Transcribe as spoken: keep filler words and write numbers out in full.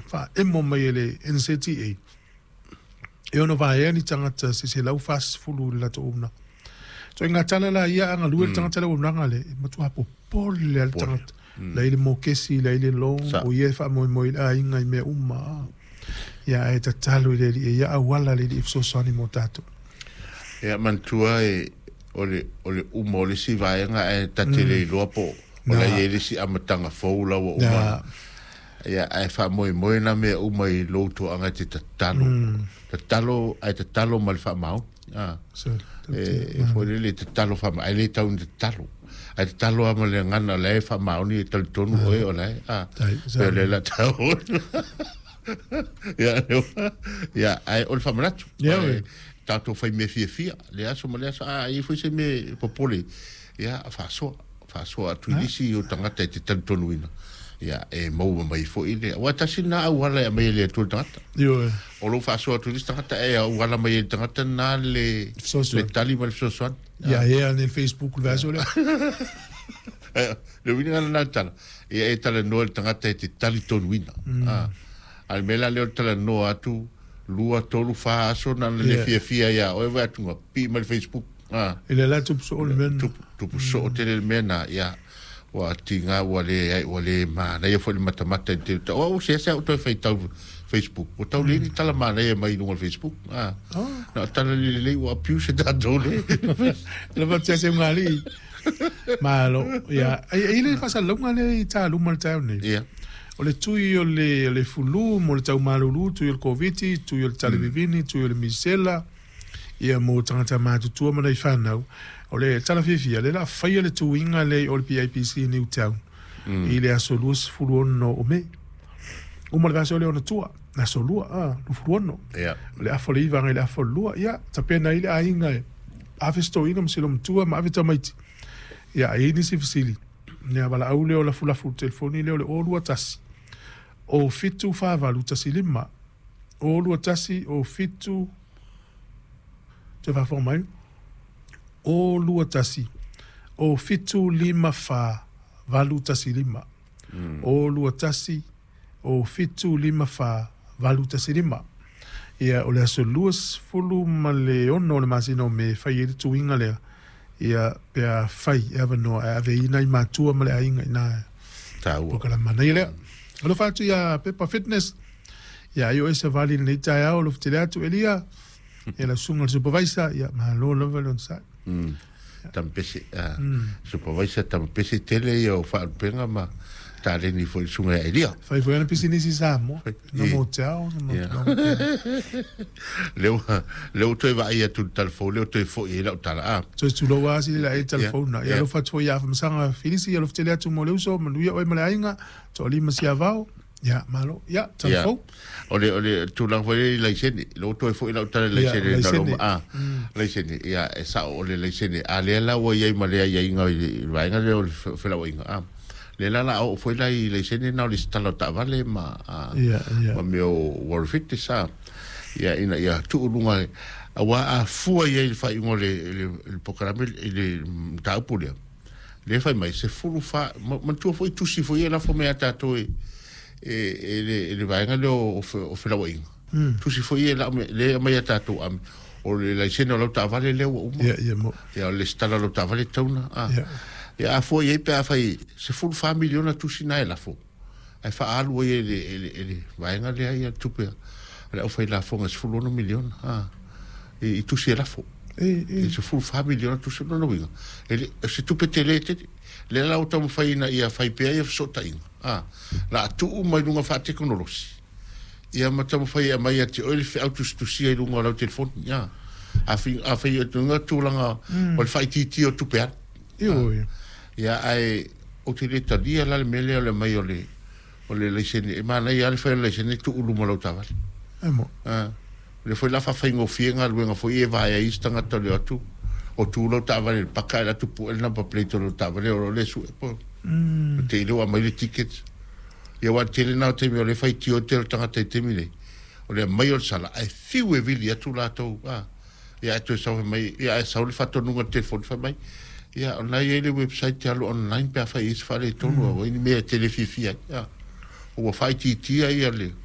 fa e mo mai le N C T A e ono va e ni tangata se se lau fast fulu la to una so inga tala la ia anga luel tangata la una ngale matu hapo pol le al tangata la ile mo kesi la ile long o ye fa mo mo a inga me uma ya e tatalo ile ia awala le ifso soni mo tato ya mantua e ole ole uma ole si vai nga e tatele lo po ola ye le si amatanga foula o uma ya e fa mo mo na me uma i lo to anga te tatalo tatalo ai tatalo mal fa mau ah e foi le tatalo fa mai le tau tatalo ai tatalo ama le ngana le fa mau ni tal tonu e ola ah le la tau ya ya ai ol fa malat ya tato fai me fia fia le aso ma le aso ah i foi se me popoli ya fa so fa so tu disi o tangata te tanto nuina ya e mo mai foi le wa tasina wala mai le tu tangata yo o lo fa so tu disi tangata e wala mai tangata na le le tali mal so so ya ya nel Facebook va so le le vini na tala e e tala no tangata te tali tonuina ah al mela le tala no atu lua tolu fa so na le fia fia ya o va tu pi mal Facebook ah ele la tu so le men tu tu so te le mena ya wa tinga wa le wa le ma na ye fo le matamata te o se se auto fe tau Facebook o tau le ni tala ma na ye mai no Facebook ah na tala le le wa piu se da dole le va se se ngali malo ya ile fa sa longa le ta lu mal ta ne ya o le tui o le, le fulu, mo le tau malulu, tui o le koviti, tui o le talivivini, tui o le misela, ia mo tangata mātutua mana i whanau. O le talawhiwhia, le la whaia le tuinga le o le P I P C New Town. Mm. I le aso luas fulu ono o me. Uma le vase o le ona tua, na so lua, ah, lu fulu ono. Yeah. Le afo le iwanga, le afo lua, ia, tapena i le ainga e. Afe sto ina msilo mtua, ma afe tamaiti. Ia, e nisi fisili. Ia, wala au leo la fulafu telefoni leo le o lua tasi. O fitu whāwalu tasi lima. O lua tasi o fitu... Te whawha mai. O lua tasi. O fitu lima whāwalu tasi lima. Mm. O lua tasi. O fitu lima whāwalu tasi lima. Ia o le aso luas fulu ma le ono le masino me whai e tu inga lea. Ia pia whai e awanoa e ave ina i mātua ma le ainga ina. Tāua. Pokala mana i lea. Alo fatu ya Peppa Fitness. Ya yo ese vali ni tai au lo ftele atu elia. Ya la sunga supervisor ya ma lo level on site. Mm. Tampese supervisor tampese tele yo fa penga ma tale ni foi sunga elia. Fai foi na piscina si samo. No motel, no Leo leo toi va ia tu telefone, leo toi foi ela tala ah. So tu lo wa si la e telefone. Ya lo fatu ya fa msanga filisi ya lo ftele atu mo leo so manuia o mala inga. To li masia vao. Ya malo. Ya telefone. Ole ole tu lang foi la sene. Lo toi foi ela tala la sene talo ah. La sene ya esa ole la sene. Ale la wo ia male ia inga va inga le fe la inga ah. Le la la o foi la i le sene na le stalo ta vale ma ya ya ma meu warfit sa ya ina ya tu lunga wa a fu ia fa ngole le programa le ta pulia le fa mai se fu fa ma tu foi tu si foi la fo me ata to e e le va ngale o o fe la wing tu si foi la le mai ata to am o le sene lo ta vale le o ya ya mo ya le stalo lo ta vale tona ah ya fo ye pe afai se full family ona tu sina ela fo ai fa alu ye ele ele vai nga le ai tu pe ala o fai la fo ngas full no million ah e tu si ela fo e e se full family ona tu sina no winga ele se tu pe tele le la o tam fai na ia fai pe ia so tai ah la tu mai lunga fa teknologi ia ma tam fai mai ati o le fa tu tu si ai lunga la telefone ya afi afi tu nga tu langa o fai ti ti o tu pe io ya ai utilita dia la mele o le mai o le o le le sene e mana ia le fa le sene tu ulu mo lo tava emo ah le foi la fa faingo fienga luenga foi e vai ai stanga to le atu o tu lo tava le paka la tu pu el na pa pleito lo tava le o le su po mm te lo a mai le tickets ia wa tele na te mi o le fai ti o te tanga te te mi le o le mai o sala ai fiu e vili atu la to ah ia tu sa mai ia sa le fatto nunga telefone fa mai ya ona ye le website ya online pa fa is fa le tonu o ni me telefifia ya o fa ti ti ya le